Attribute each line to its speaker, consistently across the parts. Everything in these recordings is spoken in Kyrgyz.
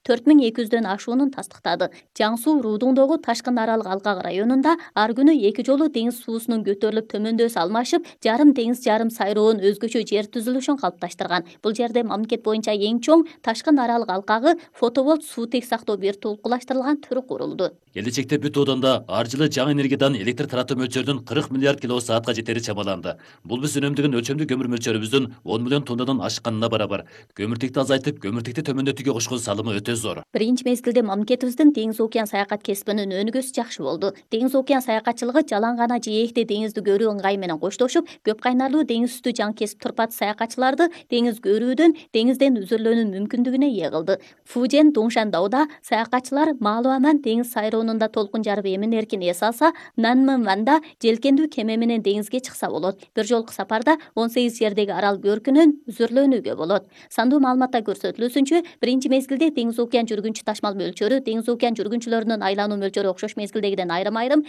Speaker 1: 4200дөн ашуунун тастыктады. Жаңсу Рудуңдогу Ташкын аралык алкак районунда ар күнү 2 жолу деңиз суусунун көтөрүлүп төмөндөсү алмашып, жарым деңиз жарым сайроонун өзгөчө жер түзүлүшүн калыпташтырган. Бул жерде мамлекет боюнча эң чоң Ташкын аралык алкагы фотоволт суутек сактоо бир толкулаштырылган түрү курулду.
Speaker 2: Келечекте бүт ооданда ар жылы жаңы энергиядан электр таратуу мөлчөрүнүн 40 миллиард киловатт саатка жетери чамаланды. Бул биз үнөмдөгөн өлчөмдүү көмүр мөлчөрүбүздүн 10 миллион тоннадан ашканына барабар. Көмүртекти азайтып, көмүртекти төмөндөтүүгө кошкон салымы өтө зор.
Speaker 1: Биринчи мезгилде мамлекетибиздин деңиз океан саякат кесибинин өнүгүүсү жакшы болду. Деңиз океан саякатчылыгы жалаң гана жээкте деңизди көрүү ыңгайы менен коштошуп, көп кайнарлуу деңиз үстү жаңы кесип турпат саякатчыларды деңиз көрүүдөн, деңизден үзүрүлөөнүн мүмкүндүгүнө ээ кылды. Фужен Доңшандауда саякатчылар Малуаман деңиз сайроонунда толкун жарып эмин эркин эс алса, Нанманванда желкендүү кеме менен деңизге чыкса болот. Бир жолку сапарда 18 жердеги арал көркүнөн үзүрүлөөнүгө болот. Сандуу маалыматта көрсөтүлүүсүнчө, биринчи мезгилде деңиз океан жүргүнчү ташмал мөлчөрү деңиз океан жүргүнчүлөрүнүн айлануу мөлчөрү окшош мезгилдегиден айрым-айрым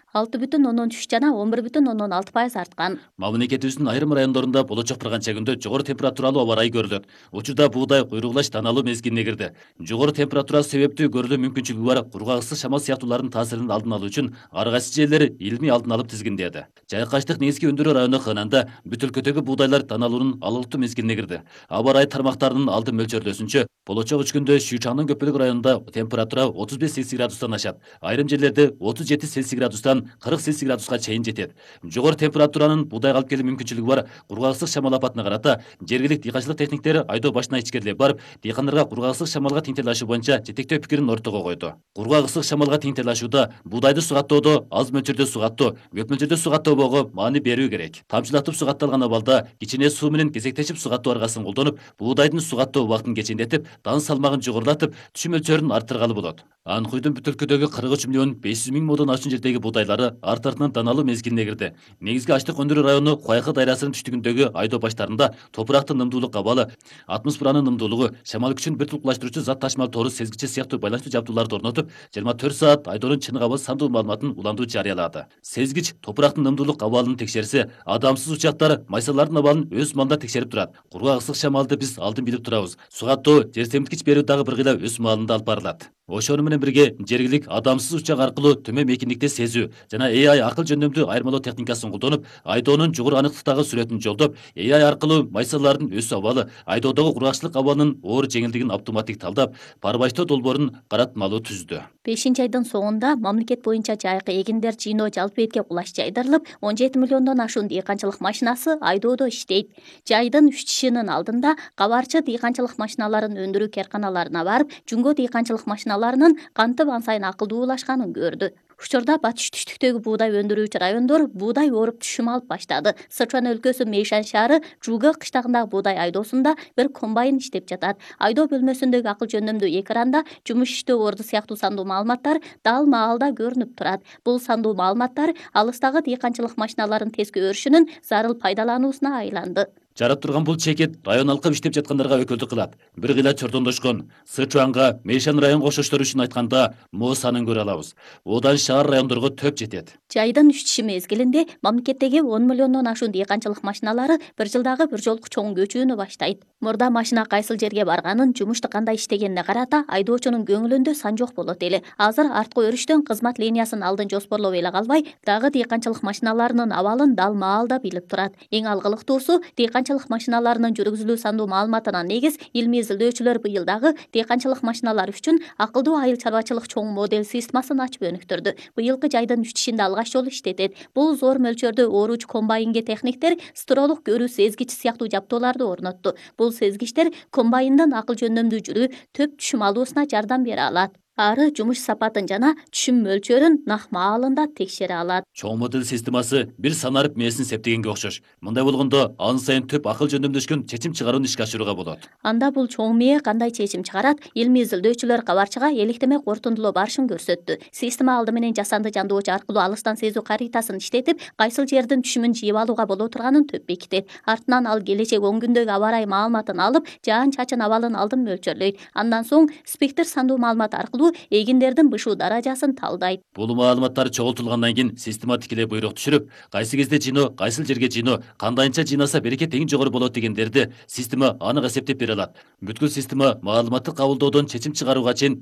Speaker 1: 6,3 жана 11,6% арткан.
Speaker 2: Мамлекетибиздин айрым райондорунда болочок bir канча күндө жогору температуралуу аба ырайы көрүлөт. Учурда буудай куйругулаш таналуу мезгилине кирди. Жогору температура себептүү көрүлүү мүмкүнчүлүгү бар кургак ысык шамал сыяктуулардын таасирин алдын алуу үчүн ар кайсы жерлер илмий алдын алып тизгиндеди. Жайкаштык негизги өндүрүү району Хынанда бүт өлкөдөгү буудайлар таналуунун алыктуу мезгилине кирди. Аба ырайы тармактарынын алды мөлчөрлөөсүнчө, болочок 3 күндө Шүйчаңдын көпөлүк районунда температура 35 Цельсий градустан ашат. Айрым жерлерде 37 Цельсий градустан 40 Цельсий градуска чейин жетет. Жогору температуранын буудай алып келүү мүмкүнчүлүгү бар кургак ысык шамал апатына карата жергиликтүү дыйканчылык техниктери айдоо башына ичкерилеп барып, дыйкандарга кургак ысык шамалга тең тартылышы боюнча жетектөө пикирин ортого койду. Кургак ысык шамалга тең тартылышууда буудайды сугаттоодо аз мөлчөрдө сугаттоо, көп мөлчөрдө сугаттоого маани берүү керек. Тамчылатып сугатталган абалда кичине суу менен кезектешип сугаттоо аргасын колдонуп, буудайдын сугаттоо убактын кечендетип, дан салмагын жогорулатып, түшүм мөлчөрүн арттыргалы болот. Анкуйдун бүт өлкөдөгү 43 миллион 500 миң модон ашуун жердеги буудайлары арт артынан таналуу мезгилине кирди. Негизги аштык өндүрүү району Куайкы дайрасынын түштүгүндөгү айдоо баштарында топурактын нымдуулук абалы, атмосферанын нымдуулугу, шамал күчүн бир тулкулаштыруучу зат ташмал тору сезгичи сыяктуу байланыштуу жабдууларды орнотуп, 24 саат айдоонун чыныгы абал сандуу маалыматын уландуу жарыялады. Сезгич топурактын нымдуулук абалын текшерсе, адамсыз учактар майсалардын абалын өз маалында текшерип турат. Кургак ысык шамалды биз алдын билип турабыз. Сугаттоо, жер семирткич берүү дагы бир кыйла өз маалында алып барылат. Ошону менен бирге жергилик адамсыз учак аркылуу төмөн мейкиндикте сезүү жана AI акыл жөндөмдүү айырмалоо техникасын колдонуп, айдоонун жогору аныктыктагы сүрөтүн жолдоп, AI аркылуу майсалардын өсүү абалы, айдоодогу кургакчылык абалынын оор жеңилдигин автоматтик талдап, парбаштоо долбоорун каратмалуу түздү.
Speaker 1: 5-айдын соңунда мамлекет боюнча жайкы эгиндер жыйноо жалпы этке кулаш жайдырылып, 17 миллиондон ашуун дыйканчылык машинасы айдоодо иштейт. Жайдын үчүшүнүн алдында кабарчы дыйканчылык машиналарын өндүрүү керканаларына барып, жүнгө дыйканчылык машиналарынын кантип ансайын акылдуулашканын көрдү. Учурда батыш түштүктөгү буудай өндүрүүчү райондор буудай оруп түшүм алып баштады. Сычуан өлкөсү Мейшан шаары Жуга кыштагындагы буудай айдоосунда бир комбайн иштеп жатат. Айдоо бөлмөсүндөгү акыл жөндөмдүү экранда жумуш иштөө орду сыяктуу сандуу маалыматтар дал маалда көрүнүп турат. Бул сандуу маалыматтар алыстагы дыйканчылык машиналарын тезге өрүшүнүн зарыл пайдалануусуна айланды.
Speaker 2: Жарап турган бул чекет район алкып иштеп жаткандарга өкүлдүк кылат. Бир кыйла чордондошкон Сычуанга Мейшан район кошоштору үчүн айтканда мо санын көрө алабыз. Одан шаар райондорго төп жетет.
Speaker 1: Жайдын үчүшү мезгилинде мамлекеттеги 10 миллиондон ашуун дыйканчылык машиналары бир жылдагы бир жолку чоң көчүүнү баштайт. Мурда машина кайсыл жерге барганын, жумушту кандай иштегенине карата айдоочунун көңүлүндө сан жок болот эле. Азыр арткы өрүштөн кызмат линиясын алдын жоспорлоп эле калбай, дагы дыйканчылык машиналарынын абалын дал маалда билип турат. Эң алгылыктуусу дыйканчылык машиналарынын жүргүзүлүү сандуу маалыматына негиз илмий изилдөөчүлөр быйыл дагы дыйканчылык машиналар үчүн акылдуу айыл чарбачылык чоң модель системасын ачып өнүктүрдү. Быйылкы жайдын үчүшүндө алгач жолу иштетет. Бул зор мөлчөрдө ооруч комбайнге техниктер стролук көрүү сезгич сыяктуу жабдууларды орнотту. Бул сезгичтер комбайндын акыл жөндөмдүү жүрүү, төп түшүм алуусуна жардам бере алат. Ары жумуш сапатын жана түшүм мөлчөрүн нак маалында текшере алат.
Speaker 2: Чоң модель системасы бир санарып мээсин септегенге окшош. Мындай болгондо ан сайын төп акыл жөндөмдөшкөн чечим чыгарууну ишке ашырууга болот.
Speaker 1: Анда бул чоң мээ кандай чечим чыгарат? Илмий изилдөөчүлөр кабарчыга электеме кортундулоо барышын көрсөттү. Система алды менен жасанды жандоочу аркылуу алыстан сезүү каритасын иштетип, кайсыл жердин түшүмүн жыйып алууга боло турганын төп бекитет. Артынан ал келечек 10 күндөгү аба ырайы маалыматын алып, жаан-чачын абалын алдын мөлчөрлөйт. Андан соң спектр сандуу маалымат аркылуу эгиндердин бышуу даражасын талдайт.
Speaker 2: Бул маалыматтар чогултулгандан кийин система тикелей буйрук түшүрүп, кайсы кезде жыйноо, кайсыл жерге жыйноо, кандайча жыйнаса берекет эң жогору болот дегендерди система анык эсептеп бере алат. Бүткүл система маалыматты кабылдоодон чечим чыгарууга чейин